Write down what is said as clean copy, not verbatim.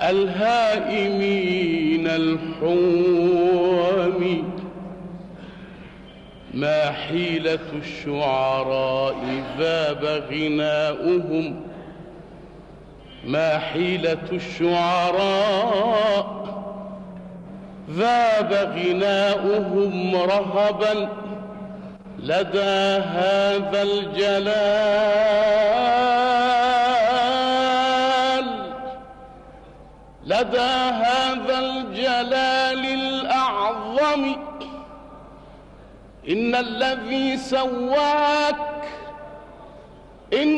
الهائمين الحوم. ما حيلة الشعراء ذاب غناؤهم، ما حيلة الشعراء ذاب غناؤهم رهبا لدى هذا الجلال، لدى هذا الجلال الأعظم. إن الذي سواك